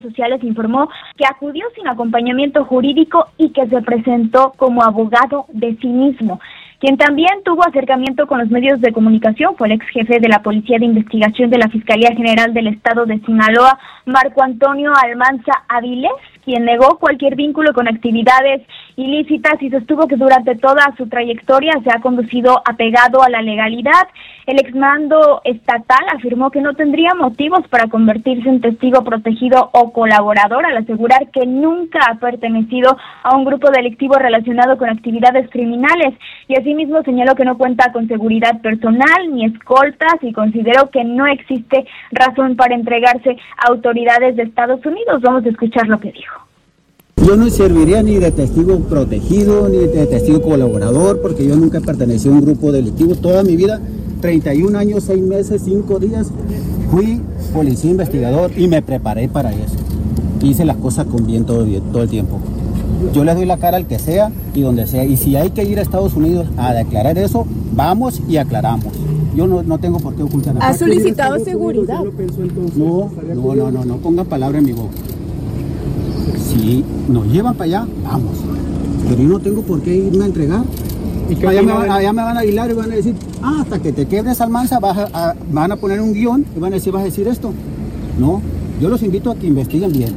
sociales informó que acudió sin acompañamiento jurídico y que se presentó como abogado de sí mismo. Quien también tuvo acercamiento con los medios de comunicación fue el ex jefe de la Policía de Investigación de la Fiscalía General del Estado de Sinaloa, Marco Antonio Almanza Avilés, quien negó cualquier vínculo con actividades ilícitas y sostuvo que durante toda su trayectoria se ha conducido apegado a la legalidad. El exmando estatal afirmó que no tendría motivos para convertirse en testigo protegido o colaborador, al asegurar que nunca ha pertenecido a un grupo delictivo relacionado con actividades criminales, y asimismo señaló que no cuenta con seguridad personal ni escoltas y consideró que no existe razón para entregarse a autoridades de Estados Unidos. Vamos a escuchar lo que dijo. Yo no serviría ni de testigo protegido ni de testigo colaborador, porque yo nunca pertenecí a un grupo delictivo. Toda mi vida, 31 años, 6 meses, 5 días, fui policía investigador y me preparé para eso. Hice las cosas con bien todo el tiempo. Yo le doy la cara al que sea y donde sea. Y si hay que ir a Estados Unidos a declarar eso, vamos y aclaramos. Yo no tengo por qué ocultar nada. ¿Ha solicitado seguridad? No ponga palabra en mi boca. Si nos llevan para allá, vamos. Pero yo no tengo por qué irme a entregar. Allá me van a aguilar y van a decir, hasta que te quebres, Almanza, van a poner un guión y van a decir, vas a decir esto. No, yo los invito a que investiguen bien.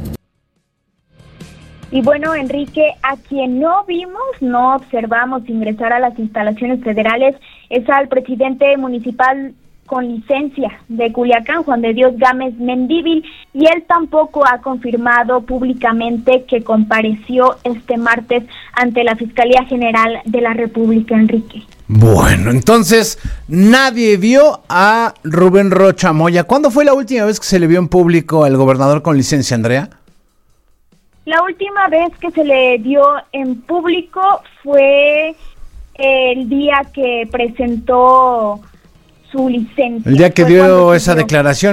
Y bueno, Enrique, a quien no vimos, no observamos ingresar a las instalaciones federales es al presidente municipal con licencia de Culiacán, Juan de Dios Gámez Mendívil, y él tampoco ha confirmado públicamente que compareció este martes ante la Fiscalía General de la República, Enrique. Bueno, entonces nadie vio a Rubén Rocha Moya. ¿Cuándo fue la última vez que se le vio en público al gobernador con licencia, Andrea? La última vez que se le dio en público fue el día que presentó su licencia. El día que dio esa declaración,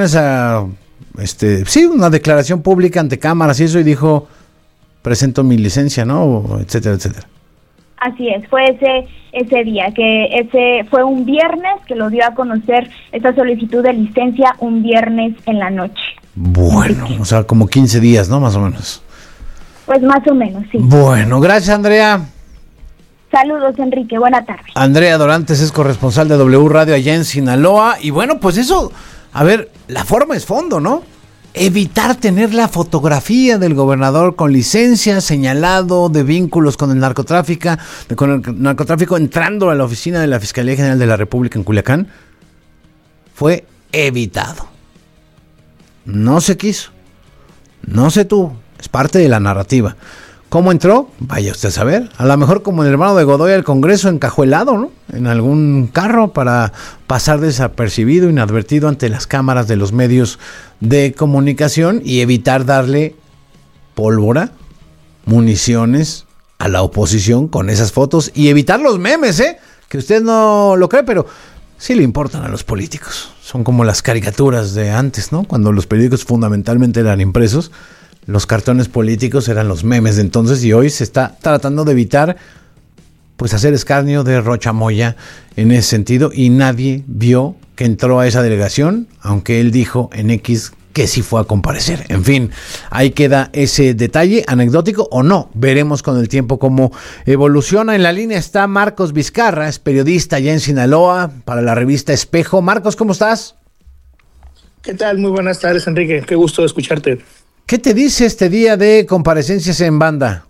una declaración pública ante cámaras y eso, y dijo, presento mi licencia, ¿no? Etcétera, etcétera. Así es, fue ese día, que ese fue un viernes que lo dio a conocer esta solicitud de licencia, un viernes en la noche. Bueno, o sea, como 15 días, ¿no? Más o menos. Pues más o menos, sí. Bueno, gracias, Andrea. Saludos, Enrique, buena tarde. Andrea Dorantes es corresponsal de W Radio allá en Sinaloa. Y bueno, pues eso, a ver, la forma es fondo, ¿no? Evitar tener la fotografía del gobernador con licencia, señalado de vínculos con el narcotráfico, entrando a la oficina de la Fiscalía General de la República en Culiacán, fue evitado. No se quiso, no se tuvo, es parte de la narrativa. ¿Cómo entró? Vaya usted a saber. A lo mejor como el hermano de Godoy al Congreso, encajuelado, ¿no? En algún carro para pasar desapercibido, inadvertido ante las cámaras de los medios de comunicación y evitar darle pólvora, municiones a la oposición con esas fotos y evitar los memes, que usted no lo cree, pero sí le importan a los políticos. Son como las caricaturas de antes, ¿no? Cuando los periódicos fundamentalmente eran impresos. Los cartones políticos eran los memes de entonces y hoy se está tratando de evitar pues hacer escarnio de Rocha Moya en ese sentido y nadie vio que entró a esa delegación, aunque él dijo en X que sí fue a comparecer. En fin, ahí queda ese detalle, anecdótico o no. Veremos con el tiempo cómo evoluciona. En la línea está Marcos Vizcarra, es periodista allá en Sinaloa para la revista Espejo. Marcos, ¿cómo estás? ¿Qué tal? Muy buenas tardes, Enrique. Qué gusto escucharte. ¿Qué te dice este día de comparecencias en banda?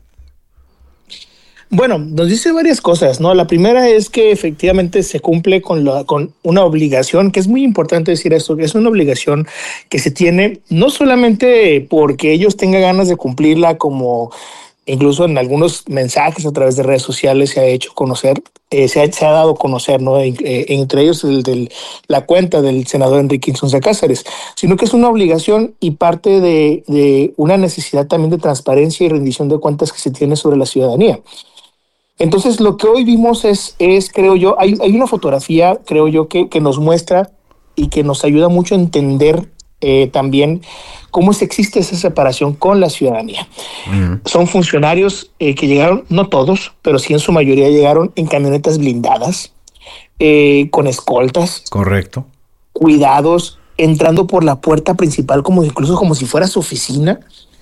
Bueno, nos dice varias cosas, ¿no? La primera es que efectivamente se cumple con una obligación, que es muy importante decir esto, que es una obligación que se tiene no solamente porque ellos tengan ganas de cumplirla, como incluso en algunos mensajes a través de redes sociales se ha hecho conocer, se ha dado a conocer, ¿no? Entre ellos la cuenta del senador Enrique Insunza Cáceres, sino que es una obligación y parte de una necesidad también de transparencia y rendición de cuentas que se tiene sobre la ciudadanía. Entonces, lo que hoy vimos es creo yo, hay una fotografía, creo yo, que nos muestra y que nos ayuda mucho a entender también cómo existe esa separación con la ciudadanía. Son funcionarios que llegaron, no todos, pero sí en su mayoría llegaron en camionetas blindadas, con escoltas. Correcto. Cuidados, entrando por la puerta principal, incluso como si fuera su oficina.